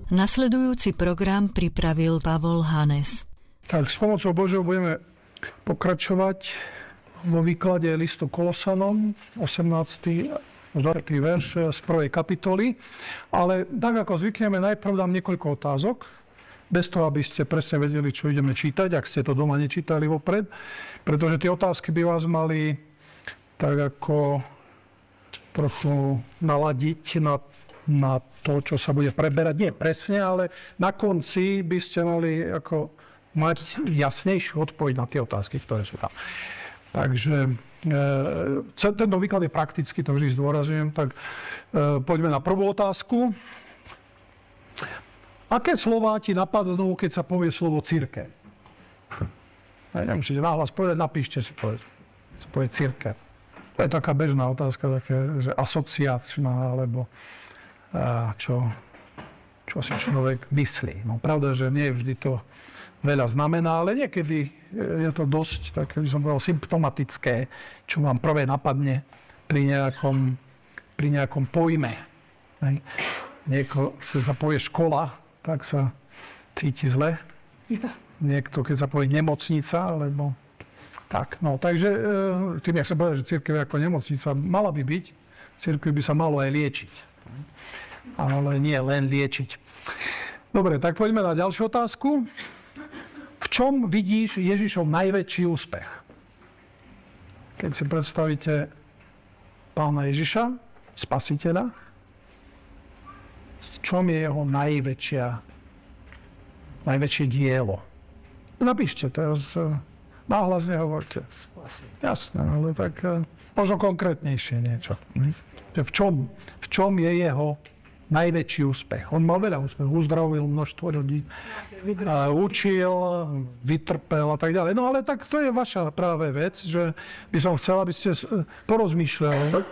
Nasledujúci program pripravil Pavol Hanes. Tak s pomocou Božou budeme pokračovať vo výklade listu Kolosanom, 18. 4. verš z 1. kapitoly. Ale tak ako zvykneme, najprv dám niekoľko otázok, bez toho, aby ste presne vedeli, čo ideme čítať, ak ste to doma nečítali vopred, pretože tie otázky by vás mali tak ako trochu naladiť na to, čo sa bude preberať. Nie presne, ale na konci by ste mali ako mať jasnejšiu odpoveď na tie otázky, ktoré sú tam. Takže tento výklad je prakticky, to vždy zdôrazňujem, tak poďme na prvú otázku. Aké slová ti napadnú, keď sa povie slovo cirkev? Nemusíte nahlas povedať, napíšte si povie cirkev. To je taká bežná otázka, také, že asociačná, alebo čo si človek myslí. No pravda, že nie vždy to veľa znamená, ale niekedy je to dosť, tak by som povedal, symptomatické, čo vám prvé napadne pri nejakom pojme. Niekto, keď sa povie škola, tak sa cíti zle. Niekto, keď sa povie nemocnica, alebo tak. No, takže tým, jak sa povedal, že cirkev je ako nemocnica, mala by byť, cirkev by sa malo aj liečiť. Ale nie len liečiť. Dobre, tak poďme na ďalšiu otázku. V čom vidíš Ježišov najväčší úspech? Keď si predstavíte Pána Ježiša, Spasiteľa, v čom je jeho najväčšie dielo? Napíšte teraz, nahlas nehovorte. Jasné, ale tak možno konkrétnejšie niečo. V čom je jeho najväčší úspech? On mal veľa úspech, uzdravil množstvo ľudí, učil, vytrpel a tak ďalej. No ale tak to je vaša práve vec, že by som chcel, aby ste porozmýšľali.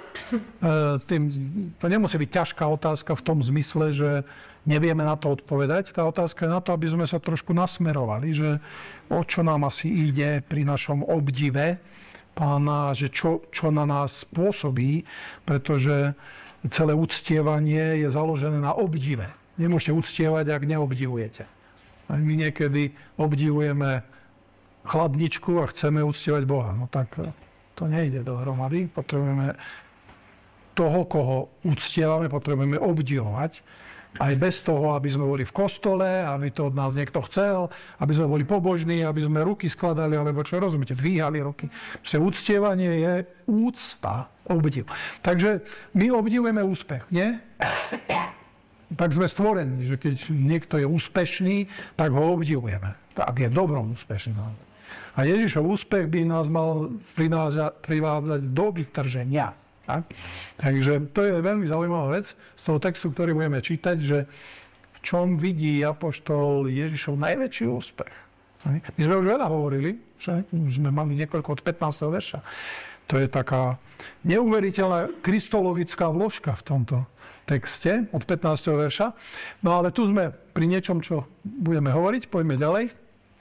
To nemusí byť ťažká otázka v tom zmysle, že nevieme na to odpovedať. Tá otázka je na to, aby sme sa trošku nasmerovali, že o čo nám asi ide pri našom obdive Pána, že čo na nás pôsobí, pretože celé uctievanie je založené na obdive. Nemôžete uctievať, ak neobdivujete. A my niekedy obdivujeme chladničku a chceme uctievať Boha. No tak to nejde dohromady. Potrebujeme toho, koho uctievame, potrebujeme obdivovať. Aj bez toho, aby sme boli v kostole, aby to od nás niekto chcel, aby sme boli pobožní, aby sme ruky skladali, alebo čo rozumiete, dvíhali ruky. Uctievanie je úcta, obdiv. Takže my obdivujeme úspech, nie? Tak sme stvorení, že keď niekto je úspešný, tak ho obdivujeme. Tak je dobrom úspešný. A Ježišov úspech by nás mal privádzať do vytrženia. Tak? Takže to je veľmi zaujímavá vec z toho textu, ktorý budeme čítať, že v čom vidí apoštol Ježišov najväčší úspech. My sme už veľa hovorili, že už sme mali niekoľko od 15. verša. To je taká neuveriteľná kristologická vložka v tomto texte od 15. verša. No ale tu sme pri niečom, čo budeme hovoriť. Poďme ďalej.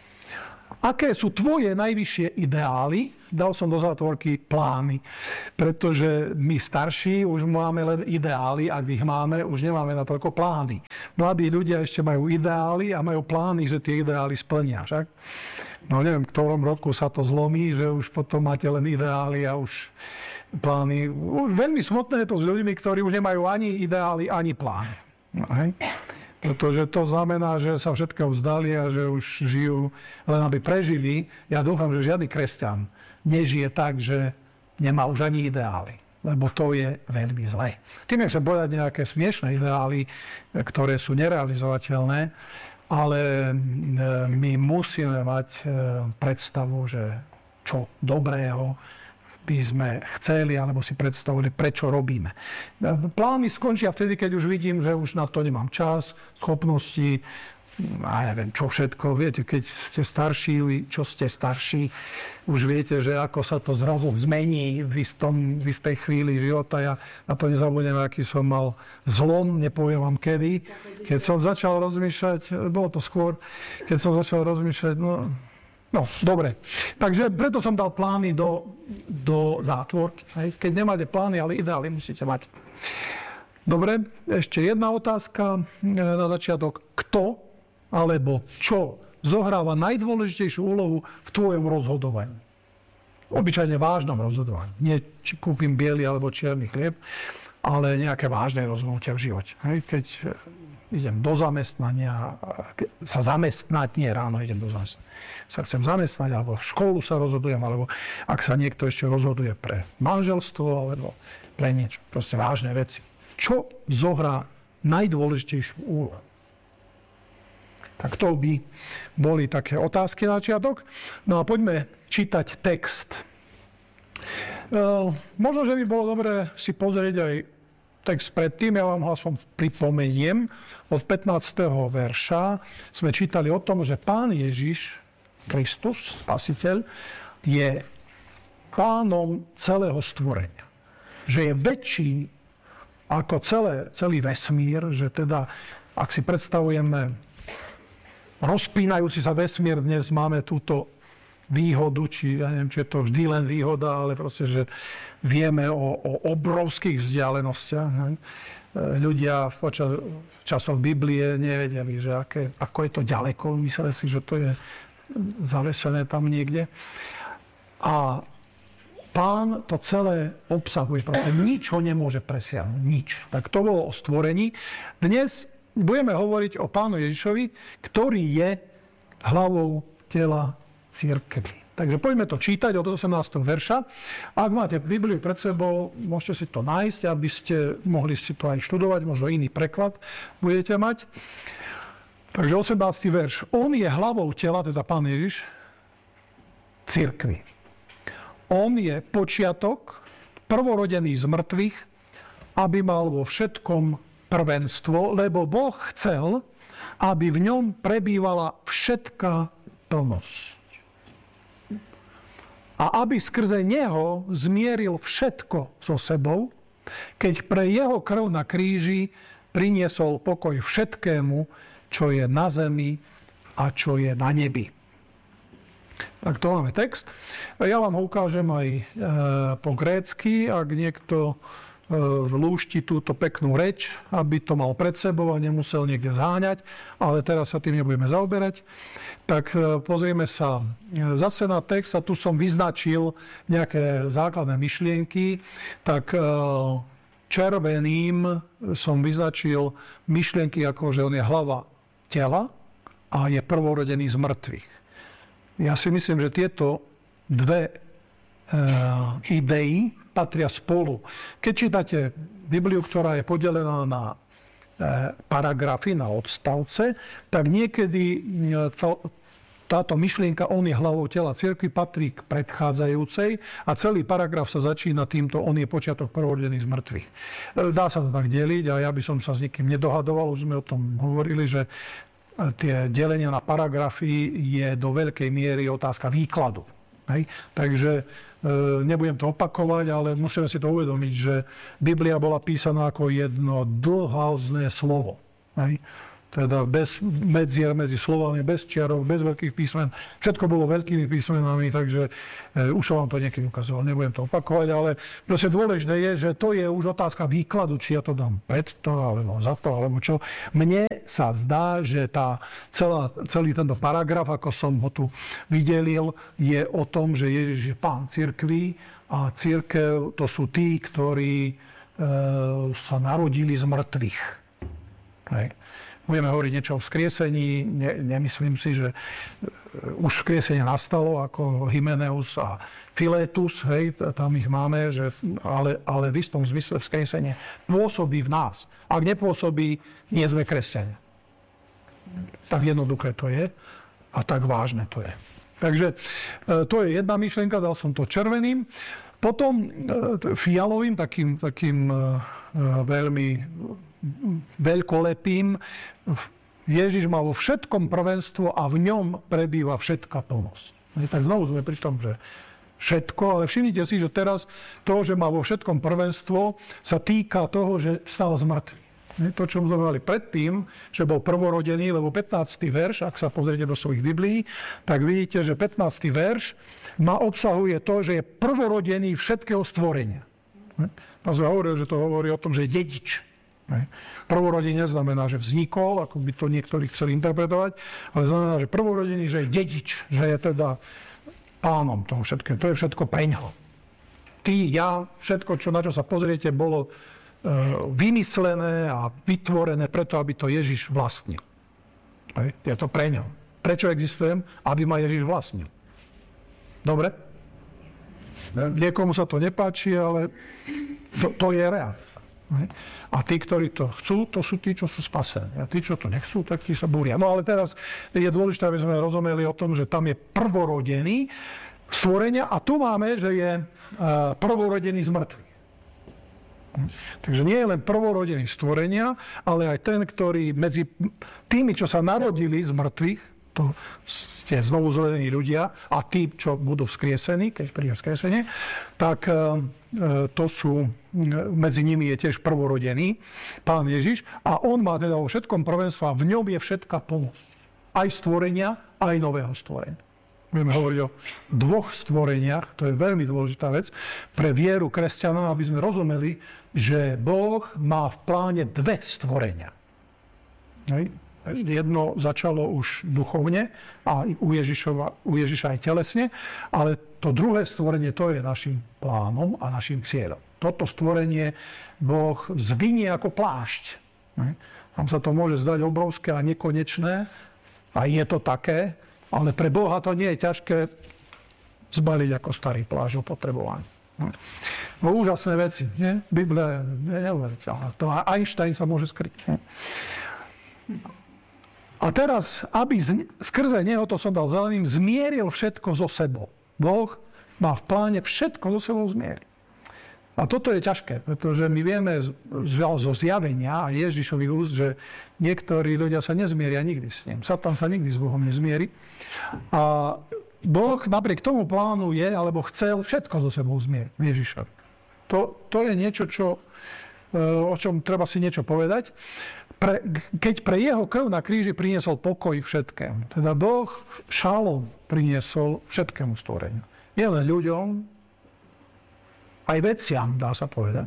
Aké sú tvoje najvyššie ideály? Dal som do zátvorky plány, pretože my starší už máme len ideály, ak ich máme, už nemáme na toľko plány. Mladí ľudia ešte majú ideály a majú plány, že tie ideály splnia, však? No neviem, v ktorom roku sa to zlomí, že už potom máte len ideály a už plány. Už veľmi smutné je to s ľuďmi, ktorí už nemajú ani ideály, ani plány. No, hej? Pretože to znamená, že sa všetkého vzdali a že už žijú len aby prežili. Ja dúfam, že žiadny kresťan nežije tak, že nemá už ani ideály. Lebo to je veľmi zlé. Tým nechcem povedať nejaké smiešné ideály, ktoré sú nerealizovateľné, ale my musíme mať predstavu, že čo dobrého by sme chceli, alebo si predstavili, prečo robíme. Plány skončia vtedy, keď už vidím, že už na to nemám čas, schopnosti, a neviem, čo všetko. Viete, keď ste starší, čo ste starší, už viete, že ako sa to zrazu zmení v istej chvíli života. Ja na to nezabudnem, aký som mal zlom, nepoviem vám kedy. Keď som začal rozmýšľať, bolo to skôr, keď som začal rozmýšľať, no, dobre. Takže preto som dal plány do zátvorky. Keď nemáte plány, ale ideály musíte mať. Dobre, ešte jedna otázka na začiatok. Kto alebo čo zohráva najdôležitejšiu úlohu v tvojom rozhodovaní? Obyčajne vážnom rozhodovaní. Nie, či kúpim biely alebo čierny chlieb, ale nejaké vážne rozhodnutia v živote. Hej, keď idem do zamestnania, sa zamestnať, nie ráno idem do zamestnania, sa chcem zamestnať, alebo v školu sa rozhodujem, alebo ak sa niekto ešte rozhoduje pre manželstvo, alebo pre niečo, proste vážne veci. Čo zohrá najdôležitejšiu úlohu? Tak to by boli také otázky na začiatok. No a poďme čítať text. Možno, že by bolo dobré si pozrieť aj text predtým, ja vám ho aspoň pripomeniem. Od 15. verša sme čítali o tom, že Pán Ježiš Kristus, Spasiteľ, je pánom celého stvorenia. Že je väčší ako celý vesmír, že teda, ak si predstavujeme rozpínajúci sa vesmír, dnes máme túto výhodu, či ja neviem, či je to vždy len výhoda, ale proste, že vieme o obrovských vzdialenostiach. Ľudia v časoch Biblie nevedeli, že ako je to ďaleko, mysleli si, že to je zavesené tam niekde. A Pán to celé obsahuje, pretože nič ho nemôže presiahnuť, nič. Tak to bolo o stvorení. Dnes budeme hovoriť o Pánu Ježišovi, ktorý je hlavou tela cirkvi. Takže poďme to čítať od 18. verša. Ak máte Bibliu pred sebou, môžete si to nájsť, aby ste mohli si to aj študovať, možno iný preklad budete mať. Takže 18. verš. On je hlavou tela, teda Pán Ježiš, cirkvi. On je počiatok, prvorodený z mŕtvych, aby mal vo všetkom prvenstvo, lebo Boh chcel, aby v ňom prebývala všetká plnosť. A aby skrze neho zmieril všetko so sebou, keď pre jeho krv na kríži priniesol pokoj všetkému, čo je na zemi a čo je na nebi. Tak to máme text. Ja vám ho ukážem aj po grécky, ak niekto vlúšti túto peknú reč, aby to mal pred sebou a nemusel niekde zháňať, ale teraz sa tým nebudeme zaoberať. Tak pozrieme sa zase na text a tu som vyznačil nejaké základné myšlienky. Tak červeným som vyznačil myšlienky ako, že on je hlava tela a je prvorodený z mŕtvych. Ja si myslím, že tieto dve idei patria spolu. Keď čítate Bibliu, ktorá je podelená na paragrafy, na odstavce, tak niekedy táto myšlienka, on je hlavou tela cirkvi, patrí k predchádzajúcej a celý paragraf sa začína týmto, on je počiatok prvorodený z mŕtvych. Dá sa to tak deliť a ja by som sa s nikým nedohadoval, už sme o tom hovorili, že tie delenia na paragrafy je do veľkej miery otázka výkladu. Hej? Takže nebudem to opakovať, ale musíme si to uvedomiť, že Biblia bola písaná ako jedno dlházne slovo. Hej? Teda bez medzier medzi slovami, bez čiarov, bez veľkých písmen. Všetko bolo veľkými písmenami, takže už som vám to niekedy ukazoval, nebudem to opakovať, ale proste dôležité je, že to je už otázka výkladu, či ja to dám pred to, alebo za to, alebo čo. Mne sa zdá, že celý tento paragraf, ako som ho tu vydelil, je o tom, že Ježiš je pán cirkvi a cirkev to sú tí, ktorí sa narodili z mŕtvych. Hej. Budeme hovoriť niečo o vzkriesení. Nemyslím si, že už vzkriesenie nastalo ako Hymeneus a Filetus, hej, tam ich máme, ale v istom zmysle vzkriesenie pôsobí v nás. Ak nepôsobí, nie sme kresťania. Tak jednoduché to je a tak vážne to je. Takže to je jedna myšlienka, dal som to červeným. Potom fialovým, takým veľmi veľkolepým. Ježiš má vo všetkom prvenstvo a v ňom prebýva všetká plnosť. Tak znovu sme pri tom, že všetko, ale všimnite si, že teraz to, že má vo všetkom prvenstvo, sa týka toho, že stal z mŕtvych. To, čo sme mali predtým, že bol prvorodený, lebo 15. verš, ak sa pozriete do svojich Biblií, tak vidíte, že 15. verš obsahuje to, že je prvorodený všetkého stvorenia. A som hovoril, že to hovorí o tom, že je dedič. Prvorodený neznamená, že vznikol, ako by to niektorí chceli interpretovať, ale znamená, že prvorodený, že je dedič, že je teda pánom toho všetkého. To je všetko preňho. Ty, ja, všetko, na čo sa pozriete, bolo vymyslené a vytvorené preto, aby to Ježiš vlastnil. Je to preňho. Prečo existujem? Aby ma Ježiš vlastnil. Dobre? Niekomu sa to nepáči, ale to je realita. A tí, ktorí to chcú, to sú tí, čo sú spasení. A tí, čo to nechcú, tak tí sa búria. No ale teraz je dôležité, aby sme rozumeli o tom, že tam je prvorodený stvorenia a tu máme, že je prvorodený z mŕtvych. Takže nie je len prvorodený stvorenia, ale aj ten, ktorý medzi tými, čo sa narodili z mŕtvych, to tie znovuzrodení ľudia a tí, čo budú vzkriesení, keď príde vzkriesenie, tak to sú, medzi nimi je tiež prvorodený Pán Ježiš a on má teda vo všetkom prvenstvo a v ňom je všetká pomoc. Aj stvorenia, aj nového stvorenia. Budeme hovoriť o dvoch stvoreniach, to je veľmi dôležitá vec pre vieru kresťanov, aby sme rozumeli, že Boh má v pláne dve stvorenia. Jedno začalo už duchovne a u Ježiša aj telesne, ale to druhé stvorenie, to je našim plánom a našim cieľom. Toto stvorenie Boh zvinie ako plášť. Tam sa to môže zdať obrovské a nekonečné a je to také, ale pre Boha to nie je ťažké zbaliť ako starý plášť opotrebovaný. No úžasné veci, nie? Biblia je neuveriteľná. To Einstein sa môže skryť. Nie? A teraz, aby skrze neho, to som dal zeleným, zmieril všetko so sebou. Boh má v pláne všetko so sebou zmieriť. A toto je ťažké, pretože my vieme zo zjavenia a Ježišových úst, že niektorí ľudia sa nezmieria nikdy s ním. Satan sa nikdy s Bohom nezmierí. A Boh napriek tomu plánu je, alebo chcel všetko so sebou zmieriť Ježišovi. To je niečo, o čom treba si niečo povedať. Keď pre jeho krv na kríži priniesol pokoj všetkému. Teda Boh šalom priniesol všetkému stvoreniu. Nie len ľuďom, aj veciam, dá sa povedať.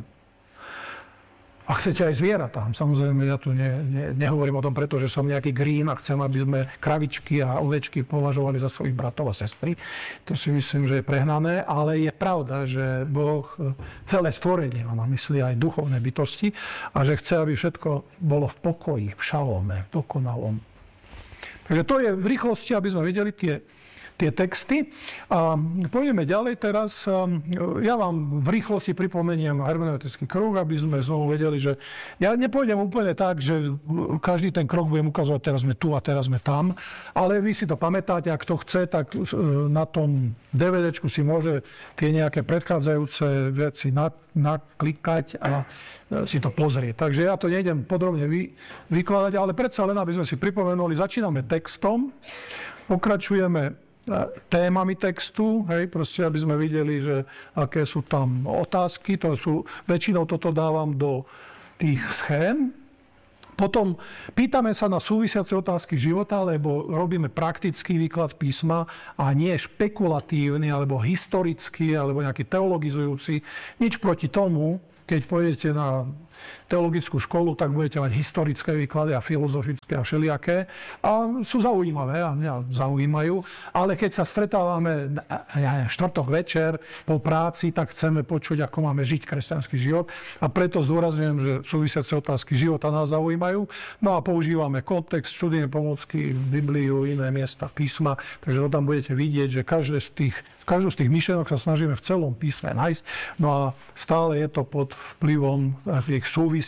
A chcete aj zvieratám. Samozrejme, ja tu nehovorím o tom, pretože som nejaký green a chcem, aby sme kravičky a ovečky považovali za svojich bratov a sestry. To si myslím, že je prehnané, ale je pravda, že Boh celé stvorenie má na mysli aj duchovné bytosti a že chce, aby všetko bolo v pokoji, v šalome, dokonalom. Takže to je v rýchlosti, aby sme videli tie texty. A pôjdeme ďalej teraz. Ja vám v rýchlosti pripomeniem hermeneutický kruh, aby sme znovu vedeli, že ja nepôjdem úplne tak, že každý ten krok budem ukazovať, teraz sme tu a teraz sme tam, ale vy si to pamätáte, ak to chce, tak na tom DVDčku si môže tie nejaké predchádzajúce veci naklikať a si to pozrieť. Takže ja to nejdem podrobne vykladať, ale predsa len, aby sme si pripomenuli, začíname textom, pokračujeme témami textu, proste, aby sme videli, že aké sú tam otázky. Väčšinou toto dávam do tých schém. Potom pýtame sa na súvisiace otázky života, lebo robíme praktický výklad písma a nie špekulatívny, alebo historický, alebo nejaký teologizujúci. Nič proti tomu, keď pôjdete na teologickú školu, tak budete mať historické výklady a filozofické a všelijaké. A sú zaujímavé a mňa zaujímajú. Ale keď sa stretávame štvrtok večer po práci, tak chceme počuť, ako máme žiť kresťanský život. A preto zdôrazňujem, že súvisiace otázky života nás zaujímajú. No a používame kontext, študijné pomocky, Bibliu, iné miesta písma. Takže to tam budete vidieť, že každú z tých myšlienok sa snažíme v celom písme nájsť. No a stále je to pod vplyvom tých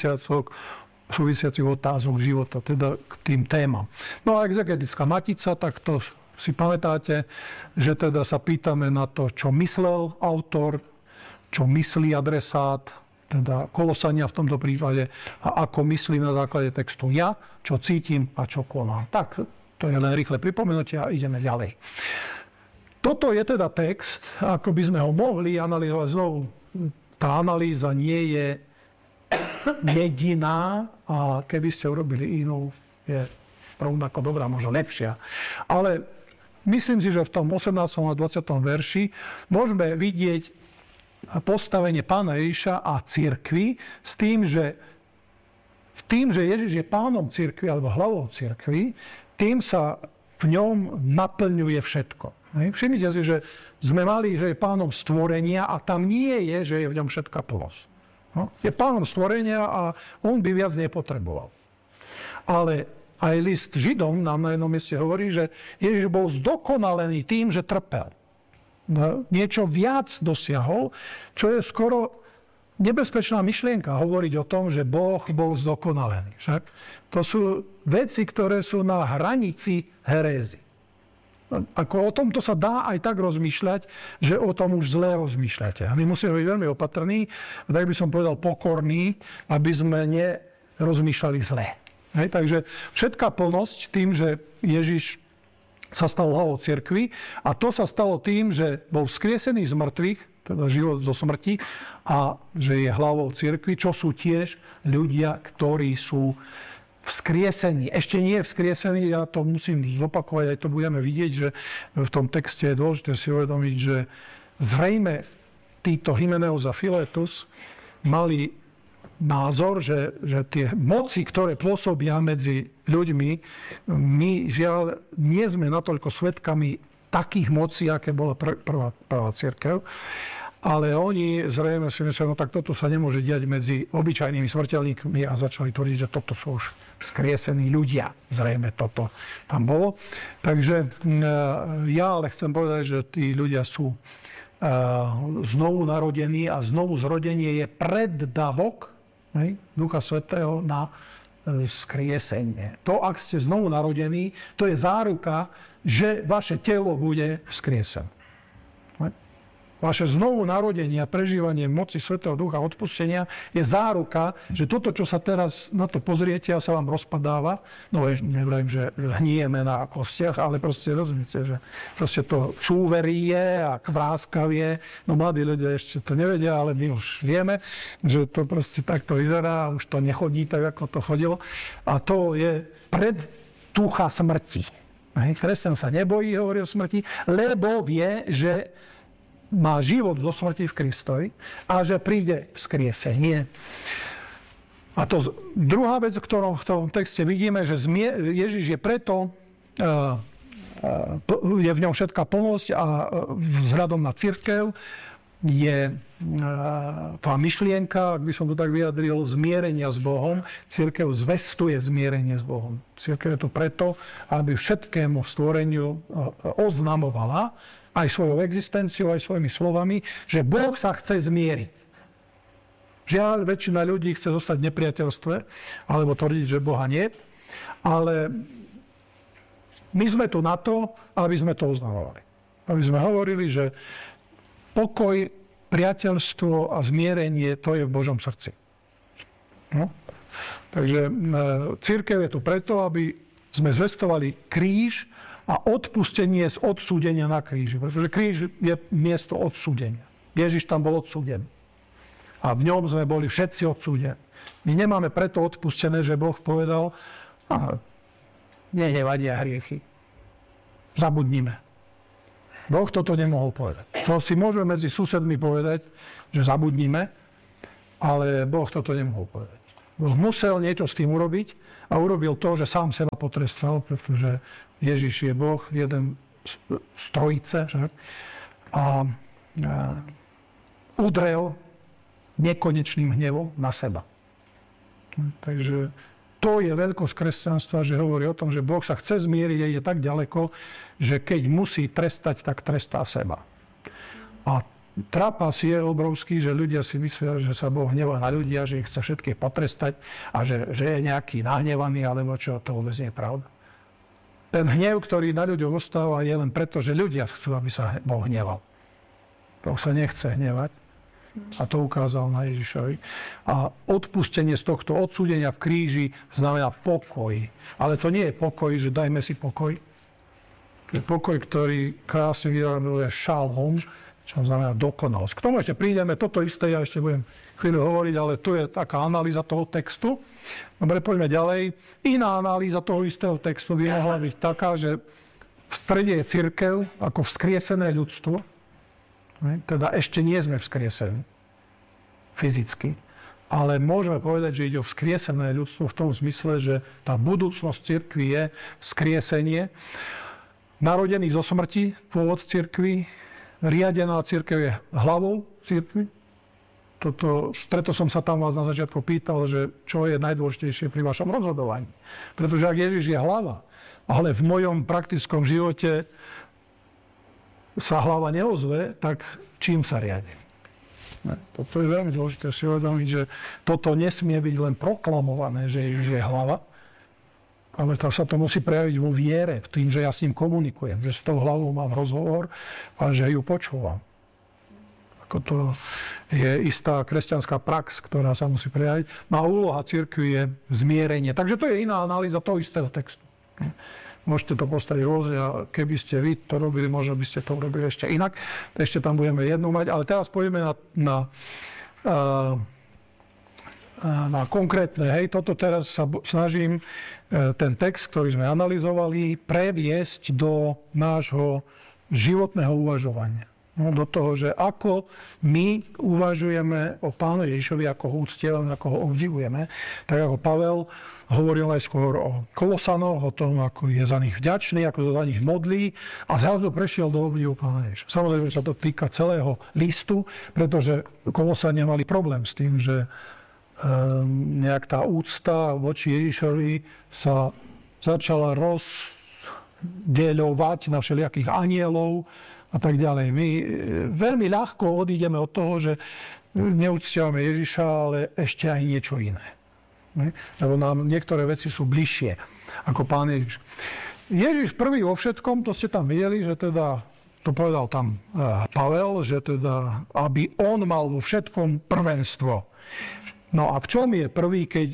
súvisiacich otázok života, teda k tým témam. No a exegetická matica, tak to si pamätáte, že teda sa pýtame na to, čo myslel autor, čo myslí adresát, teda Kolosania v tomto prípade, a ako myslím na základe textu ja, čo cítim a čo konám. Tak, to je len rýchle pripomenutie a ideme ďalej. Toto je teda text, ako by sme ho mohli analyzovať znovu. Tá analýza nie je jediná a keby ste urobili inú, je rovnako dobrá, možno lepšia. Ale myslím si, že v tom 18. a 20. verši môžeme vidieť postavenie Pána Ježiša a cirkvi s tým, že tým, že Ježiš je pánom cirkvi alebo hlavou cirkvi, tým sa v ňom naplňuje všetko. Všimnite si, že sme mali, že je pánom stvorenia a tam nie je, že je v ňom všetká plnosť. Je pánom stvorenia a on by viac nepotreboval. Ale aj list Židom nám na jednom mieste hovorí, že Ježiš bol zdokonalený tým, že trpel. Niečo viac dosiahol, čo je skoro nebezpečná myšlienka hovoriť o tom, že Boh bol zdokonalený. Však to sú veci, ktoré sú na hranici herézy. Ako o tomto sa dá aj tak rozmýšľať, že o tom už zle rozmýšľate. A my musíme byť veľmi opatrní, tak by som povedal pokorní, aby sme nerozmýšľali zle. Hej, takže všetká plnosť tým, že Ježiš sa stal hlavou cirkvi a to sa stalo tým, že bol vzkriesený z mŕtvych, teda život zo smrti, a že je hlavou cirkvi, čo sú tiež ľudia, ktorí sú vzkriesení. Ešte nie je vzkriesený, ja to musím zopakovať, aj to budeme vidieť, že v tom texte je dôležité si uvedomiť, že zrejme títo Hymeneus a Filetus mali názor, že tie moci, ktoré pôsobia medzi ľuďmi, my žiaľ nie sme natoľko svedkami takých mocí, aké bola prvá cirkev, ale oni zrejme si mysleli, no tak toto sa nemôže diať medzi obyčajnými smrteľníkmi a začali tvrdiť, že toto sú už vzkriesení ľudia. Zrejme toto tam bolo. Takže ja ale chcem povedať, že tí ľudia sú znovu narodení a znovu zrodenie je preddavok Ducha Svätého na vzkriesenie. To, ak ste znovu narodení, to je záruka, že vaše telo bude vzkriesené. Vaše znovu narodenie a prežívanie moci Svätého Ducha odpustenia je záruka, že toto, čo sa teraz na to pozriete a sa vám rozpadáva, no neviem, že hníjeme na kostiach, ale proste rozumiete, že proste to čúverie a kvráskavie, no mladí ľudia ešte to nevedia, ale my už vieme, že to proste takto vyzerá, už to nechodí tak, ako to chodilo. A to je predtucha smrti. Kresťan sa nebojí hovoriť o smrti, lebo vie, že má život do smrti v Kristovi a že príde vzkriesenie. A to druhá vec, ktorú v tom texte vidíme, že Ježiš je preto, je v ňom všetká plnosť a vzhľadom na cirkev je tá myšlienka, ak by som to tak vyjadril, zmierenia s Bohom. Cirkev zvestuje zmierenie s Bohom. Cirkev je tu preto, aby všetkému stvoreniu oznamovala aj svojou existenciou, aj svojimi slovami, že Boh sa chce zmieriť. Žiaľ, väčšina ľudí chce zostať v nepriateľstve, alebo tvrdiť, že Boha nie. Ale my sme tu na to, aby sme to oznamovali. Aby sme hovorili, že pokoj, priateľstvo a zmierenie, to je v Božom srdci. No? Takže cirkev je tu preto, aby sme zvestovali kríž a odpustenie z odsúdenia na kríži. Pretože kríž je miesto odsúdenia. Ježiš tam bol odsúdený. A v ňom sme boli všetci odsúdení. My nemáme preto odpustené, že Boh povedal, nevadia hriechy. Zabudnime. Boh toto nemohol povedať. To si môžeme medzi susedmi povedať, že zabudnime, ale Boh toto nemohol povedať. Boh musel niečo s tým urobiť a urobil to, že sám seba potrestal, pretože Ježiš je Boh, jeden z trojice, a udrel nekonečným hnevom na seba. Takže to je veľkosť kresťanstva, že hovorí o tom, že Boh sa chce zmieriť a ide tak ďaleko, že keď musí trestať, tak trestá seba. A trápas je obrovský, že ľudia si myslia, že sa Boh hnevá na ľudia, že ich chce všetkých potrestať a že je nejaký nahnevaný, alebo čo, to vôbec nie je pravda. Ten hnev, ktorý na ľuďoch ostáva, je len preto, že ľudia chcú, aby sa Boh hneval. Boh sa nechce hnevať. A to ukázal na Ježišovi. A odpustenie z tohto odsúdenia v kríži znamená pokoj. Ale to nie je pokoj, že dajme si pokoj. Je pokoj, ktorý krásne vyjadruje šalom, čo znamená dokonalosť. K tomu ešte prídeme, toto isté ja ešte budem chvíľu hovoriť, ale tu je taká analýza toho textu. Dobre, poďme ďalej. Iná analýza toho istého textu by mohla byť taká, že v strede je cirkev ako vzkriesené ľudstvo. Teda ešte nie sme vzkriesení fyzicky, ale môžeme povedať, že ide o vzkriesené ľudstvo v tom zmysle, že tá budúcnosť cirkvi je vzkriesenie. Narodený zo smrti, pôvod cirkvi, riadená cirkev je hlavou cirkvi. Preto som sa tam vás na začiatku pýtal, že čo je najdôležitejšie pri vašom rozhodovaní. Pretože ak Ježiš je hlava, ale v mojom praktickom živote sa hlava neozve, tak čím sa riadím? Toto je veľmi dôležité si uvedomiť, že toto nesmie byť len proklamované, že Ježiš je hlava, ale sa to musí prejaviť vo viere, v tým, že ja s ním komunikujem, že s tou hlavou mám rozhovor a že ju počúvam. To je istá kresťanská prax, ktorá sa musí prejaviť. No a úloha cirkvi je zmierenie. Takže to je iná analýza toho istého textu. Môžete to postaviť rôzne a keby ste vy to robili, možno by ste to robili ešte inak. Ešte tam budeme jednu mať, ale teraz pôjdeme na konkrétne. Hej, toto teraz sa snažím ten text, ktorý sme analyzovali, previesť do nášho životného uvažovania. No, do toho, že ako my uvažujeme o Pánovi Ježišovi, ako ho uctievame, ako ho obdivujeme, tak ako Pavel hovoril aj skôr o Kolosanoch, o tom, ako je za nich vďačný, ako sa za nich modlí a zrazu prešiel do obdivu Pána Ježiša. Samozrejme sa to týka celého listu, pretože Kolosania mali problém s tým, že nejak tá úcta voči Ježišovi sa začala rozdeľovať na všelijakých anielov, a tak ďalej. My veľmi ľahko odídeme od toho, že neuctievame Ježiša, ale ešte aj niečo iné. Lebo nám niektoré veci sú bližšie ako Pán Ježiš. Ježiš prvý vo všetkom, to ste tam videli, že teda, to povedal tam Pavel, že teda, aby on mal vo všetkom prvenstvo. No a v čom je prvý, keď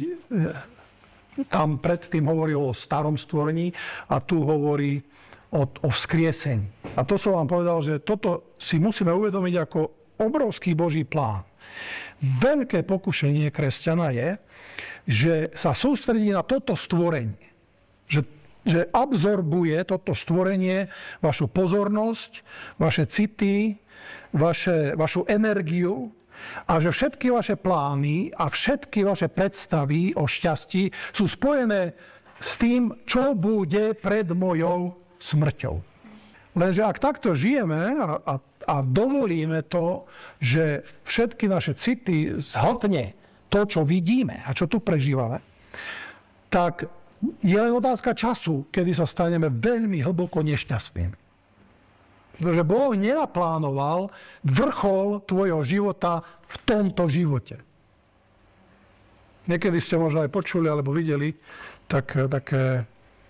tam predtým hovoril o starom stvorení a tu hovorí o vzkriesení. A to som vám povedal, že toto si musíme uvedomiť ako obrovský Boží plán. Veľké pokušenie kresťana je, že sa sústredí na toto stvorenie. Že absorbuje toto stvorenie vašu pozornosť, vaše city, vašu energiu a že všetky vaše plány a všetky vaše predstavy o šťastí sú spojené s tým, čo bude pred mojou smrťou. Lenže ak takto žijeme a dovolíme to, že všetky naše city zhltne to, čo vidíme a čo tu prežívame, tak je len otázka času, kedy sa staneme veľmi hlboko nešťastnými. Pretože Boh nenaplánoval vrchol tvojho života v tomto živote. Niekedy ste možno aj počuli alebo videli také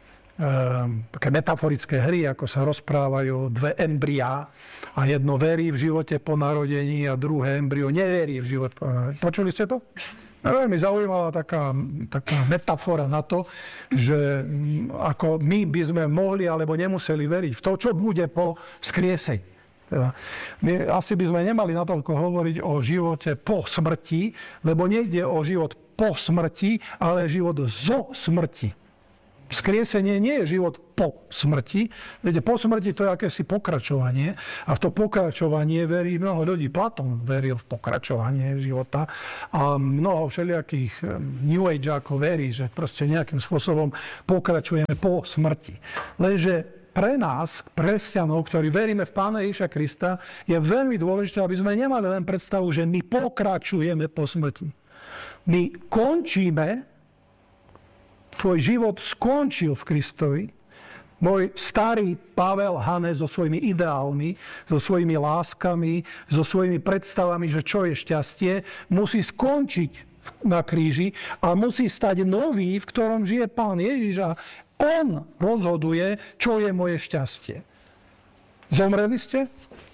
metaforické hry, ako sa rozprávajú dve embryá a jedno verí v živote po narodení a druhé embryo neverí v život po narodení. Počuli ste to? Veľmi zaujímavá taká metafora na to, že ako my by sme mohli alebo nemuseli veriť v to, čo bude po vzkriesení. My asi by sme nemali natoľko hovoriť o živote po smrti, lebo nejde o život po smrti, ale život zo smrti. Vzkriesenie nie je život po smrti. Viete, po smrti to je akési pokračovanie a v to pokračovanie verí mnoho ľudí. Platón veril v pokračovanie života a mnoho všelijakých New Ageákov verí, že proste nejakým spôsobom pokračujeme po smrti. Lenže pre nás, kresťanov, ktorí veríme v Pána Ježiša Krista, je veľmi dôležité, aby sme nemali len predstavu, že my pokračujeme po smrti. My končíme. Tvoj život skončil v Kristovi. Môj starý Pavel Hanes so svojimi ideálmi, so svojimi láskami, so svojimi predstavami, že čo je šťastie, musí skončiť na kríži a musí stať nový, v ktorom žije Pán Ježiš a on rozhoduje, čo je moje šťastie. Zomreli ste?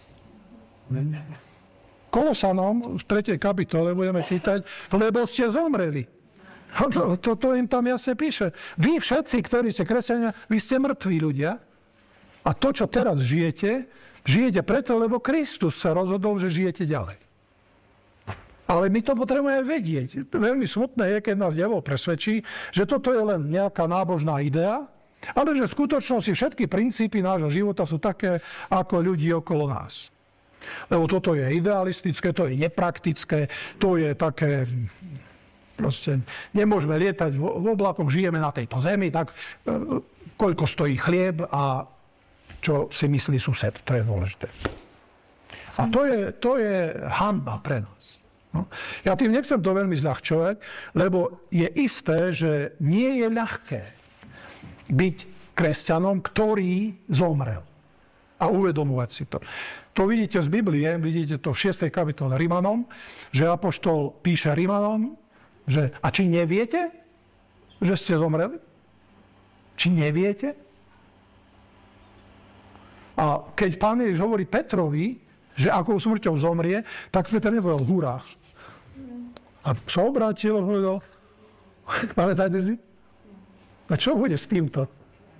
Kolosanom v 3. kapitole budeme čítať, lebo ste zomreli. To im tam jasne píše. Vy všetci, ktorí ste kresťania, vy ste mŕtvi ľudia. A to, čo teraz žijete preto, lebo Kristus sa rozhodol, že žijete ďalej. Ale my to potrebujeme vedieť. Veľmi smutné je, keď nás diabol presvedčí, že toto je len nejaká nábožná idea, ale že v skutočnosti všetky princípy nášho života sú také, ako ľudí okolo nás. Lebo toto je idealistické, to je nepraktické, to je také... Proste nemôžeme lietať v oblakoch, žijeme na tejto zemi, tak koľko stojí chlieb a čo si myslí sused, to je dôležité. A to je hanba pre nás. No. Ja tým nechcem to veľmi zľahčovať, lebo je isté, že nie je ľahké byť kresťanom, ktorý zomrel. A uvedomovať si to. To vidíte z Biblie, vidíte to v 6. kapitole Rimanom, že apoštol píše Rimanom, že a či neviete, že ste zomreli? Či neviete? A keď Pán Ježiš hovorí Petrovi, že akou smrťou zomrie, tak Peter nepovedal hurá. A sa obrátil a povedal, pamätajte si? A čo bude s týmto?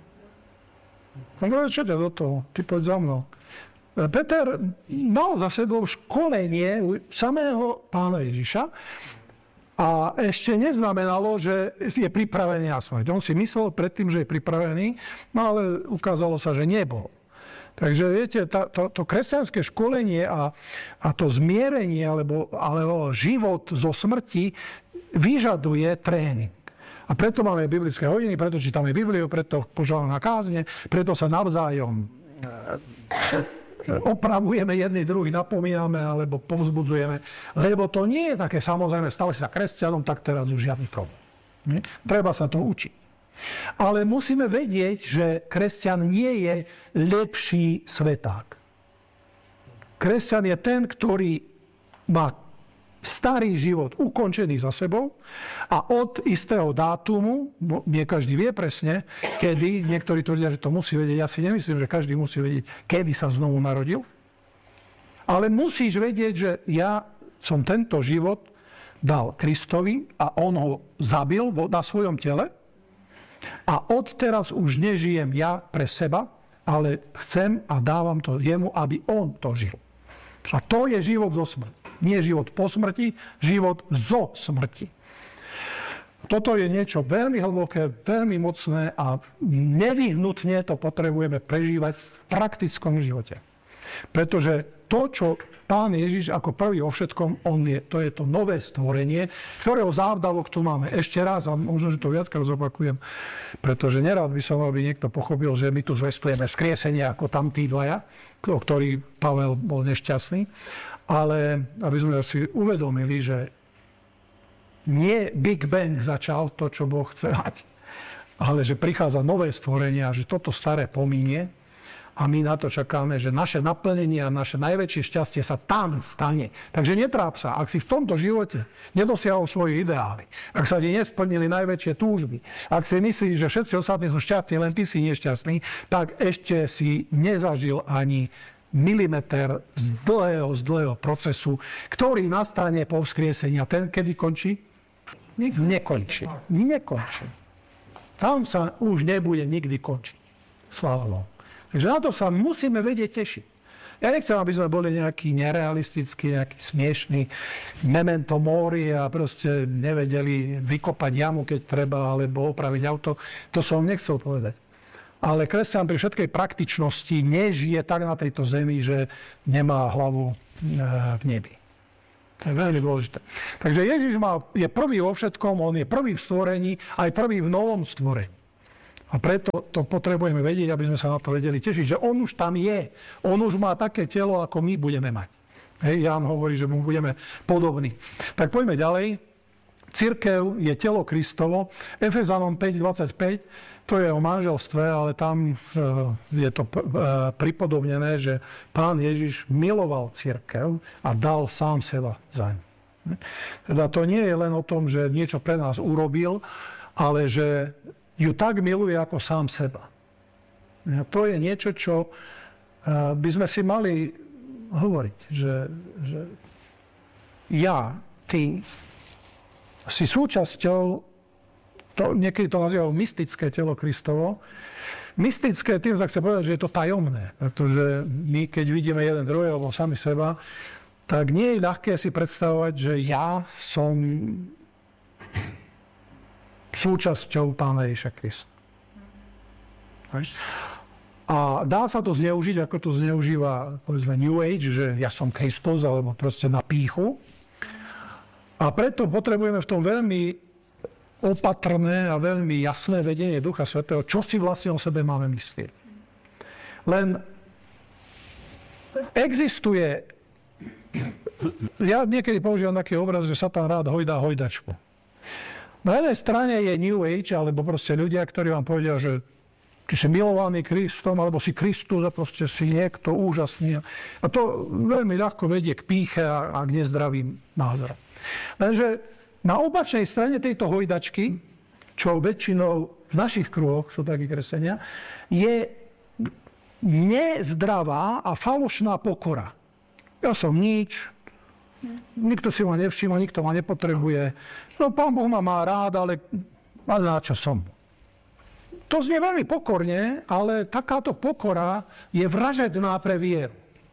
On povedal, čo ťa do toho? Ty poď za mnou. Peter mal za sebou školenie samého Pána Ježiša a ešte neznamenalo, že je pripravený na smrť. On si myslel predtým, že je pripravený, no ale ukázalo sa, že nebol. Takže viete, to kresťanské školenie a to zmierenie alebo život zo smrti vyžaduje tréning. A preto máme biblické hodiny, preto čítame Bibliu, preto požívame na kázne, preto sa navzájom opravujeme jedni druhých, napomíname alebo povzbudzujeme. Lebo to nie je také samozrejme, stali sa kresťanom, tak teraz už žiadny problém. Treba sa to učiť. Ale musíme vedieť, že kresťan nie je lepší sveták. Kresťan je ten, ktorý má starý život ukončený za sebou a od istého dátumu, nie každý vie presne, kedy, niektorí tvrdia, že to musí vedieť, ja si nemyslím, že každý musí vedieť, kedy sa znovu narodil, ale musíš vedieť, že ja som tento život dal Kristovi a on ho zabil na svojom tele a odteraz už nežijem ja pre seba, ale chcem a dávam to jemu, aby on to žil. A to je život zo smrti. Nie život po smrti, život zo smrti. Toto je niečo veľmi hlboké, veľmi mocné a nevyhnutne to potrebujeme prežívať v praktickom živote. Pretože to, čo Pán Ježiš ako prvý o všetkom, to je to nové stvorenie, ktorého závdavok tu máme. Ešte raz, a možno, že to viackrát zopakujem, pretože nerád by som, aby niekto pochopil, že my tu zvestujeme vzkriesenie ako tam tí dvaja, o ktorých Pavel bol nešťastný, ale aby sme si uvedomili, že nie Big Bang začal to, čo Boh chce mať, ale že prichádza nové stvorenie a že toto staré pomínie. A my na to čakáme, že naše naplnenie a naše najväčšie šťastie sa tam stane. Takže netráp sa, ak si v tomto živote nedosiahol svoje ideály, ak sa ti nesplnili najväčšie túžby, ak si myslíš, že všetci ostatní sú šťastní, len ty si nešťastný, tak ešte si nezažil ani milimeter z dlhého procesu, ktorý nastane po vzkriesení. A ten kedy končí? Nekončí. Tam sa už nebude nikdy končiť. Sláva Bohu. Takže na to sa musíme vedieť tešiť. Ja nechcem, aby sme boli nejaký nerealistický, nejaký smiešný memento mori a proste nevedeli vykopať jamu, keď treba, alebo opraviť auto. To som nechcel povedať. Ale kresťan pri všetkej praktičnosti nežije tak na tejto zemi, že nemá hlavu v nebi. To je veľmi dôležité. Takže Ježiš je prvý vo všetkom, on je prvý v stvorení, aj prvý v novom stvorení. A preto to potrebujeme vedieť, aby sme sa na to vedeli tešiť, že on už tam je. On už má také telo, ako my budeme mať. Hej, Ján hovorí, že mu budeme podobní. Tak poďme ďalej. Cirkev je telo Kristovo. Efezanom 5.25, to je o manželstve, ale tam je to pripodobnené, že Pán Ježiš miloval cirkev a dal sám seba za ňu. Teda to nie je len o tom, že niečo pre nás urobil, ale že ju tak miluje ako sám seba. A to je niečo, čo by sme si mali hovoriť, že ja, ty si súčasťou, niekedy to nazývajú mystické telo Kristovo. Mystické, tým sa chce povedať, že je to tajomné, pretože my, keď vidíme jeden druhého alebo sami seba, tak nie je ľahké si predstavovať, že ja som súčasťou Pána Ježiša Krista. A dá sa to zneužiť, ako to zneužíva, povedzme, New Age, že ja som Kristus, alebo proste na pýchu. A preto potrebujeme v tom veľmi opatrné a veľmi jasné vedenie Ducha Svätého, čo si vlastne o sebe máme myslieť. Len existuje, ja niekedy používam taký obraz, že Satan rád hojdá hojdačku. Na jednej strane je New Age, alebo proste ľudia, ktorí vám povedia, že ty si milovaný Kristom, alebo si Kristus a proste si niekto úžasný. A to veľmi ľahko vedie k pýche a k nezdravým názorom. Lenže na opačnej strane tejto hojdačky, čo väčšinou v našich kruhoch sú takí kresťania, je nezdravá a falošná pokora. Ja som nič, nikto si ma nevšíma, nikto ma nepotrebuje. No, Pán Boh ma má rád, ale na čo som? To znie veľmi pokorne, ale takáto pokora je vražedná pre vieru.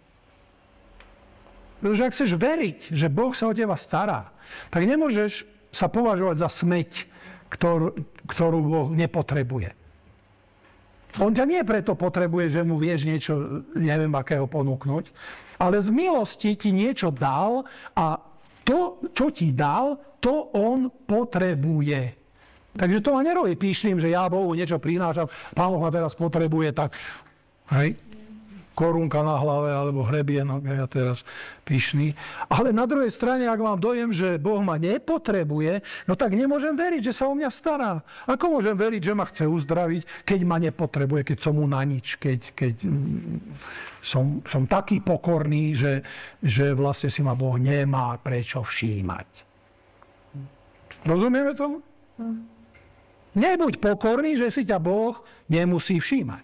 Pretože ak chceš veriť, že Boh sa o teba stará, tak nemôžeš sa považovať za smeť, ktorú Boh nepotrebuje. On ťa nie preto potrebuje, že mu vieš niečo, neviem akého ponúknuť, ale z milosti ti niečo dal a to, čo ti dal, to on potrebuje. Takže to ma nerobí pýšným, že ja Bohu niečo prinášam, Pán Boh ma teraz potrebuje, tak hej, korunka na hlave alebo hrebienok, ja teraz pyšný. Ale na druhej strane, ak mám dojem, že Boh ma nepotrebuje, no tak nemôžem veriť, že sa o mňa stará. Ako môžem veriť, že ma chce uzdraviť, keď ma nepotrebuje, keď som mu na nič, keď som taký pokorný, že vlastne si ma Boh nemá prečo všímať. Rozumieme tomu? Nebuď pokorný, že si ťa Boh nemusí všímať.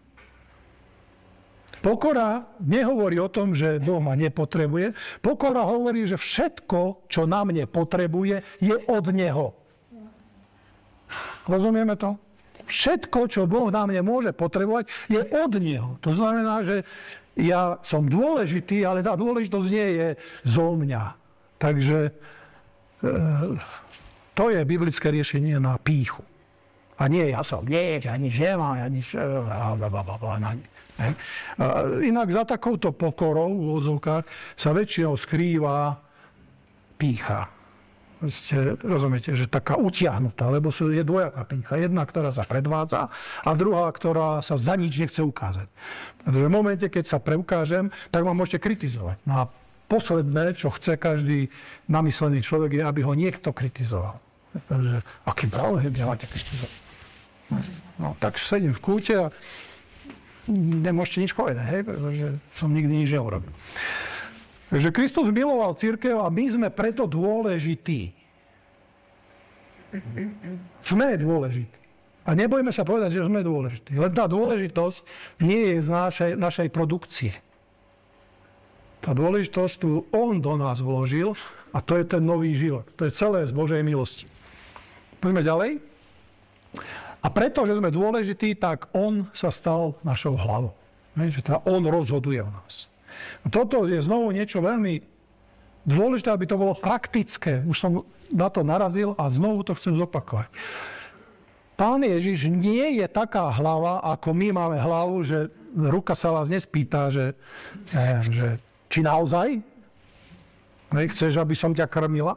Pokora nehovorí o tom, že Boh ma nepotrebuje. Pokora hovorí, že všetko, čo na mne potrebuje, je od Neho. Rozumieme to? Všetko, čo Boh na mne môže potrebovať, je od Neho. To znamená, že ja som dôležitý, ale tá dôležitosť nie je zo mňa. Takže to je biblické riešenie na pýchu. A nie, ja som nič, ja nič nemám, ja nič... Inak za takouto pokorou v úvodzovkách sa väčšinou skrýva pýcha. Rozumiete, že taká utiahnutá, lebo je dvojaká pýcha. Jedna, ktorá sa predvádza a druhá, ktorá sa za nič nechce ukázať. Pretože v momente, keď sa preukážem, tak ma môžete kritizovať. No a posledné, čo chce každý namyslený človek, je, aby ho niekto kritizoval. Takže, aký záujem ja máte kritizovať? No, tak sedím v kúte a nemôžete nič povedať, hej, pretože som nikdy nič neurobil. Takže Kristus miloval cirkev a my sme preto dôležití. Sme dôležití. A nebojme sa povedať, že sme dôležití. Len tá dôležitosť nie je z našej produkcie. Tá dôležitosť tu on do nás vložil a to je ten nový život. To je celé z Božej milosti. Poďme ďalej. A preto, že sme dôležití, tak on sa stal našou hlavou. Že on rozhoduje o nás. Toto je znovu niečo veľmi dôležité, aby to bolo praktické. Už som na to narazil a znovu to chcem zopakovať. Pán Ježiš nie je taká hlava, ako my máme hlavu, že ruka sa vás nespýta, že či naozaj? Chceš, aby som ťa krmila?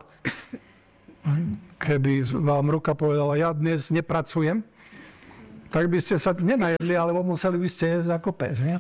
Keby vám ruka povedala, ja dnes nepracujem, tak by ste sa nenajedli, alebo museli by ste jesť ako pes, nie?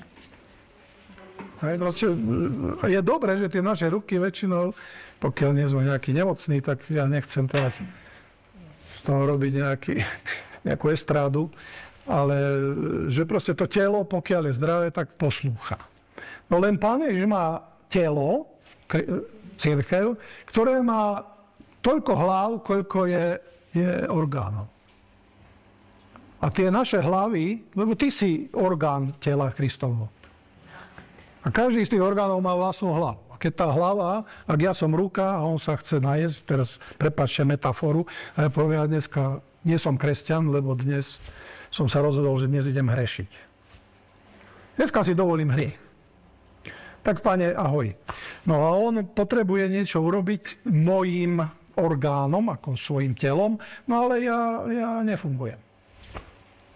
Je dobré, že tie naše ruky väčšinou, pokiaľ nie sme nejaký nemocný, tak ja nechcem teraz z toho robiť nejakú estrádu, ale že proste to telo, pokiaľ je zdravé, tak poslúcha. No len Pán Ježiš má telo, cirkev, ktoré má toľko hlav, koľko je orgánov. A tie naše hlavy, lebo ty si orgán tela Kristovho. A každý z tých orgánov má vlastnú hlavu. A keď tá hlava, ak ja som ruka a on sa chce najesť, teraz prepáčte metaforu, a ja poviem, ja dneska nie som kresťan, lebo dnes som sa rozhodol, že dnes idem hrešiť. Dneska si dovolím hriech. Tak, Pane, ahoj. No a on potrebuje niečo urobiť mojim orgánom, ako svojim telom, no ale ja nefungujem.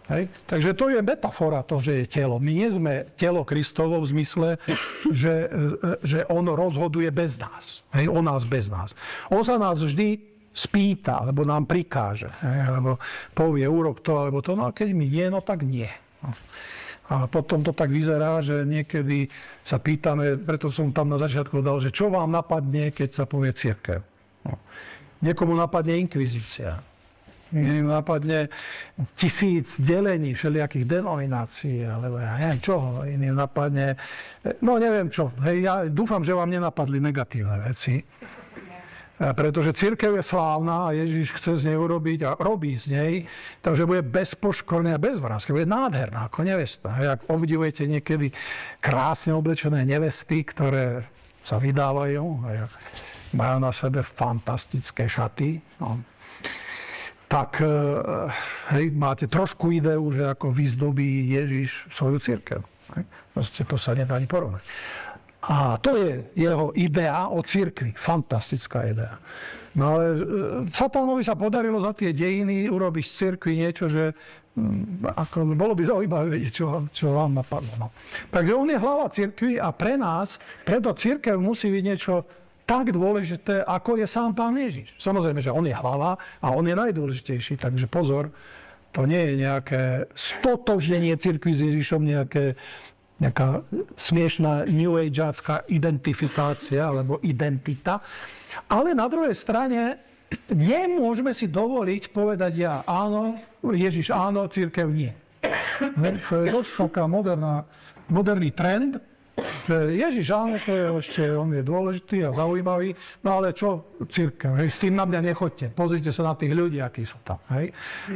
Hej? Takže to je metafora, to, že je telo. My nie sme telo Kristovo v zmysle, že on rozhoduje bez nás. Hej? O nás bez nás. On sa nás vždy spýta, alebo nám prikáže. Hej? Alebo povie, urob to, alebo to. No a keď mi nie, no tak nie. A potom to tak vyzerá, že niekedy sa pýtame, preto som tam na začiatku dal, že čo vám napadne, keď sa povie cirkev. No. Niekomu napadne inkvizícia. Niekomu napadne 1000 delení všelijakých denominácií, alebo ja neviem čoho. Iným napadne, no neviem čo. Hej, ja dúfam, že vám nenapadli negatívne veci. Pretože cirkev je slávna a Ježiš chce z nej urobiť a robí z nej, takže bude bezpoškorná a bezvrásky, bude nádherná ako nevesta. Ak obdivujete niekedy krásne oblečené nevesty, ktoré sa vydávajú a majú na sebe fantastické šaty, no, tak hej, máte trošku ideu, že ako vyzdobí Ježiš svoju cirkev. Proste to sa nedá ani porovnať. A to je jeho idea o cirkvi. Fantastická idea. No ale Satánovi sa podarilo za tie dejiny urobiť z cirkvi niečo, že ako, bolo by zaujímavé vedieť, čo vám napadlo. No. Takže on je hlava cirkvi a pre nás, preto cirkev musí byť niečo tak dôležité, ako je sám Pán Ježiš. Samozrejme, že on je hlava a on je najdôležitejší, takže pozor, to nie je nejaké stotožnenie cirkvi s Ježišom, nejaká smiešná new ageácká identifikácia alebo identita. Ale na druhej strane nemôžeme si dovoliť povedať ja áno, Ježiš áno, cirkev nie. To je dosť taká moderný trend, že Ježiš áno, to je ešte, on je dôležitý a zaujímavý, no ale čo cirkev, hej, s tým na mňa nechoďte, pozrite sa na tých ľudí, akí sú tam, hej.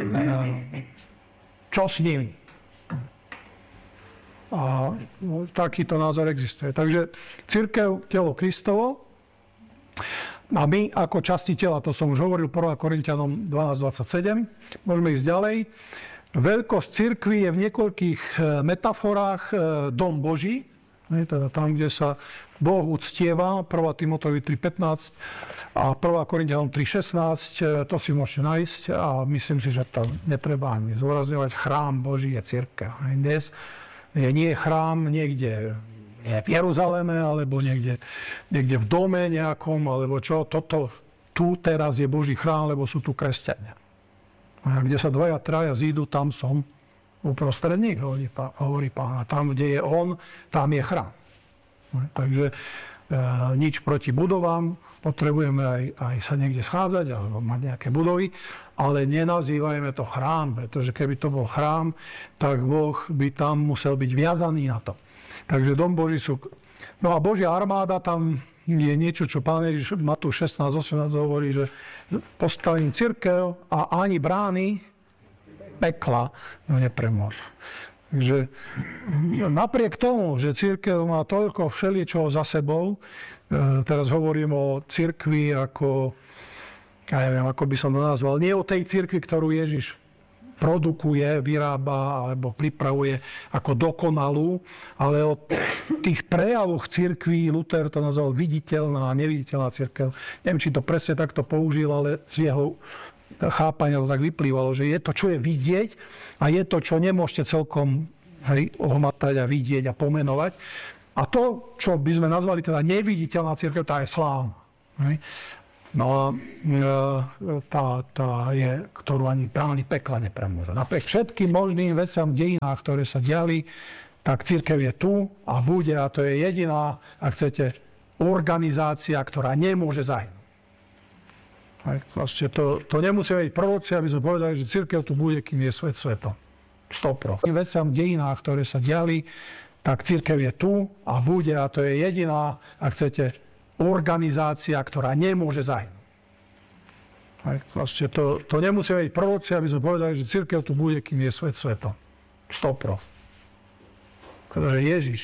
Čo s nimi? A takýto názor existuje. Takže cirkev, telo Kristovo a my ako časti tela, to som už hovoril 1. Korinťanom 12.27, môžeme ísť ďalej. Veľkosť cirkvi je v niekoľkých metaforách dom Boží, teda tam, kde sa Boh uctieva, 1. Timotejovi 3.15 a 1. Korinťanom 3.16, to si môžete nájsť a myslím si, že to netreba ani zdôrazňovať. Chrám Boží je cirkev. Dnes nie je chrám niekde v Jeruzaleme, alebo niekde v dome nejakom, alebo čo. Toto tu teraz je Boží chrám, lebo sú tu kresťania. A kde sa 2-3 zídu, tam som uprostred nich, hovorí Pán. A tam, kde je on, tam je chrám. Takže nič proti budovám, potrebujeme aj sa niekde schádzať alebo mať nejaké budovy, ale nenazývajme to chrám, pretože keby to bol chrám, tak Boh by tam musel byť viazaný na to. Takže dom Boží sú... No a Božia armáda, tam je niečo, čo Pán Ježiš Matúš 16.18 hovorí, že postavím cirkev a ani brány pekla nepremôžu. Takže napriek tomu, že cirkev má toľko všeličoho za sebou, teraz hovorím o cirkvi ako, ja neviem, ako by som to nazval, nie o tej cirkvi, ktorú Ježiš produkuje, vyrába alebo pripravuje ako dokonalú, ale o tých prejavoch cirkví, Luther to nazval viditeľná a neviditeľná cirkev. Neviem, či to presne takto použil, ale z jeho chápania to tak vyplývalo, že je to, čo je vidieť a je to, čo nemôžete celkom ohmatať a vidieť a pomenovať. A to, čo by sme nazvali teda neviditeľná cirkev, tá je slávna. No a tá je, ktorú ani brány pekla nepremôže. Napriek všetkým možným veciam v dejinách, ktoré sa diali, tak cirkev je tu a bude a to je jediná, ak chcete, organizácia, ktorá nemôže zahynúť. Vlastne to nemusí byť proroci, aby sme povedali, že cirkev tu bude, kým je svet svetom. 100%. Veciam v dejinách, ktoré sa diali, tak cirkev je tu a bude a to je jediná, ak chcete, organizácia, ktorá nemôže zahynúť. Vlastne to nemusí byť proroci, aby sme povedali, že cirkev tu bude, kým je svet svetom. 100%. Pretože Ježiš